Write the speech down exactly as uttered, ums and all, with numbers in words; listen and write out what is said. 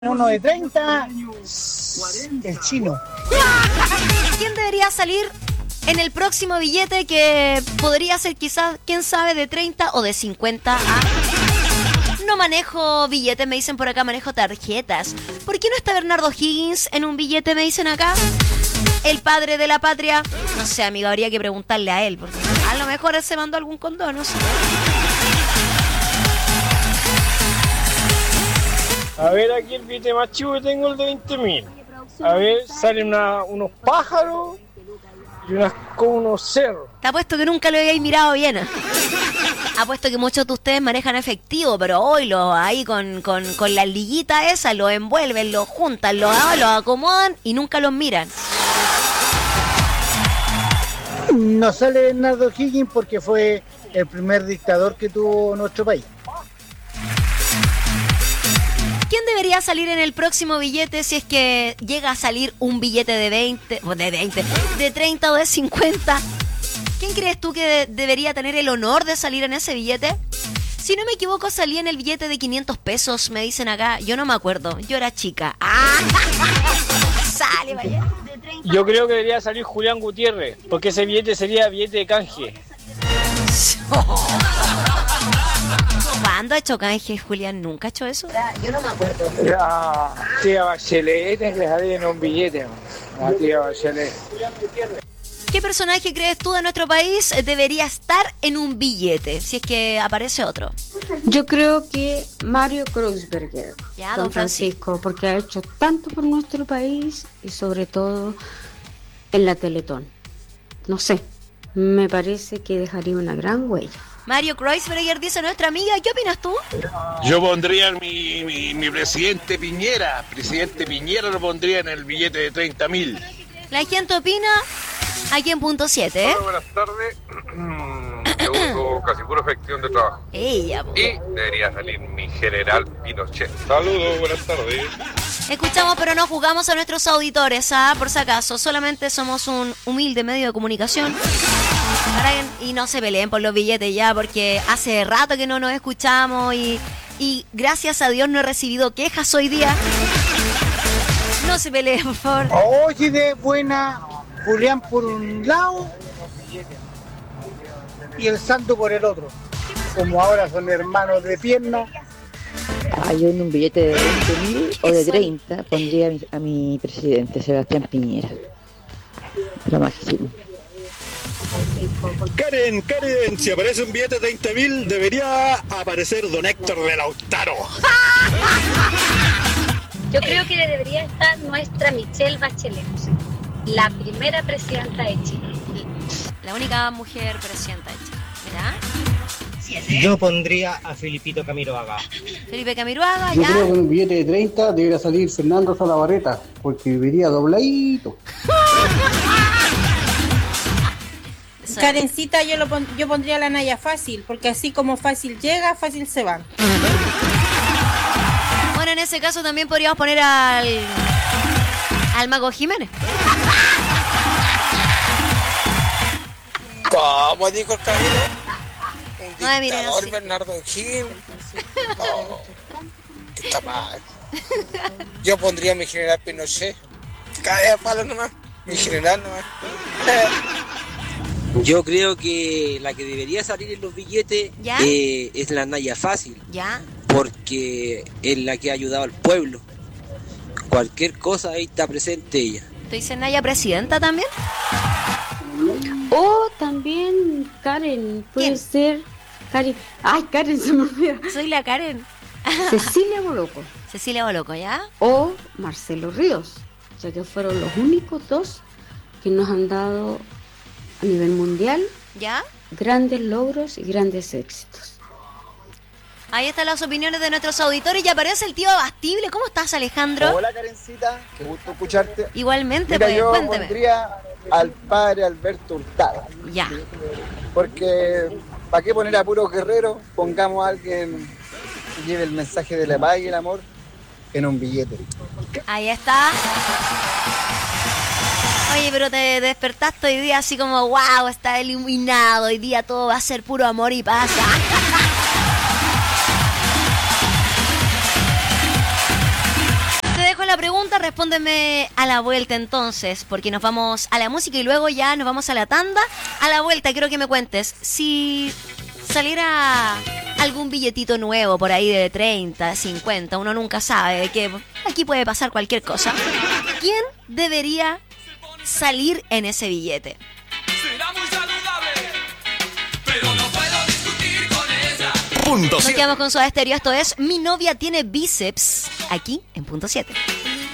Uno de treinta, el chino. ¿Quién debería salir en el próximo billete que podría ser quizás, quién sabe, de treinta o de cincuenta? Ah, no manejo billetes, me dicen por acá, manejo tarjetas. ¿Por qué no está Bernardo Higgins en un billete, me dicen acá? El padre de la patria. No sé, amigo, habría que preguntarle a él, porque a lo mejor él se mandó algún condón, no sé. A ver, aquí el billete más chivo que tengo, el de veinte mil. A ver, salen una, unos pájaros y unas, como unos cerros. Te apuesto que nunca lo habéis mirado bien. Apuesto que muchos de ustedes manejan efectivo, pero hoy lo ahí con, con, con la liguita esa, lo envuelven, lo juntan, lo, lo acomodan y nunca los miran. No sale Bernardo Higgins porque fue el primer dictador que tuvo nuestro país. ¿Quién debería salir en el próximo billete si es que llega a salir un billete de veinte, o de veinte, de treinta o de cincuenta? ¿Quién crees tú que de- debería tener el honor de salir en ese billete? Si no me equivoco, salí en el billete de quinientos pesos, me dicen acá. Yo no me acuerdo, yo era chica. ¡Ah! Sale, vaya. Yo creo que debería salir Julián Gutiérrez, porque ese billete sería billete de canje. ¿Cuándo ha hecho canje, Julián? ¿Nunca ha hecho eso? La tía Bachelet es que sale en un billete, la tía Bachelet. ¿Qué personaje crees tú de nuestro país debería estar en un billete si es que aparece otro? Yo creo que Mario Kreuzberger, Ya, don don Francisco, porque ha hecho tanto por nuestro país y sobre todo en la Teletón. No sé, me parece que dejaría una gran huella. Mario Kreuzberger dice nuestra amiga. ¿Qué opinas tú? Yo pondría a mi, mi, mi presidente Piñera, presidente Piñera lo pondría en el billete de treinta mil. La gente opina aquí en punto siete, ¿eh? Hola, buenas tardes. Yo uso casi puro efectivo de trabajo. Ella, po. Y debería salir mi general Pinochet. Saludos, buenas tardes. Escuchamos pero no jugamos a nuestros auditores, ¿ah? Por si acaso. Solamente somos un humilde medio de comunicación. Para que- Y no se peleen por los billetes ya, porque hace rato que no nos escuchamos y, y gracias a Dios no he recibido quejas hoy día. No se peleen, por favor. Oye, de buena, Julián por un lado y el santo por el otro. Como ahora son hermanos de pierna. Ah, yo en un billete de veinte mil o de treinta pondría a mi, a mi presidente, Sebastián Piñera. Lo máximo. Karen, Karen, si aparece un billete de treinta mil, debería aparecer don Héctor de Lautaro. Yo creo que debería estar nuestra Michelle Bachelet, la primera presidenta de Chile. La única mujer presidenta de Chile. ¿Verdad? Yo pondría a Filipito Camiroaga. Felipe Camiroaga, Yo ya. creo que en un billete de treinta debería salir Fernando Salabarreta, porque viviría dobladito. Karencita, yo, lo pon- yo pondría la Naya fácil, porque así como fácil llega, fácil se va. Bueno, en ese caso también podríamos poner al al Mago Jiménez. ¿Cómo dijo el cabello? Un No me miren dictador, así. Bernardo Higgins. No, que está mal. Yo pondría a mi general Pinochet. Cae a palo nomás. Mi general nomás. Yo creo que la que debería salir en los billetes ¿Ya? eh, es la Naya Fácil, ¿Ya? porque es la que ha ayudado al pueblo. Cualquier cosa ahí está presente ella. ¿Te dicen Naya presidenta también? O también Karen, puede ¿Quién? ser Karen. Ay, Karen se me olvida. Soy la Karen. Cecilia Boloco Cecilia Boloco, ¿ya? o Marcelo Ríos, ya que fueron los únicos dos que nos han dado a nivel mundial ¿Ya? grandes logros y grandes éxitos. Ahí están las opiniones de nuestros auditores y aparece el tío Abastible. ¿Cómo estás, Alejandro? Hola, Karencita. Qué gusto escucharte. Igualmente, Mira, pues, yo cuénteme. pondría al padre Alberto Hurtado. Ya. Porque, ¿para qué poner a puros guerreros? Pongamos a alguien que lleve el mensaje de la paz y el amor en un billete. Ahí está. Oye, pero te despertaste hoy día así como, wow, está iluminado. Hoy día todo va a ser puro amor y paz. la pregunta, respóndeme a la vuelta entonces, porque nos vamos a la música y luego ya nos vamos a la tanda. A la vuelta quiero que me cuentes si saliera algún billetito nuevo por ahí de treinta, cincuenta, uno nunca sabe, que aquí puede pasar cualquier cosa. ¿Quién debería salir en ese billete? Punto Nos quedamos con Soda Stereo. Esto es Mi novia tiene bíceps, aquí en Punto siete.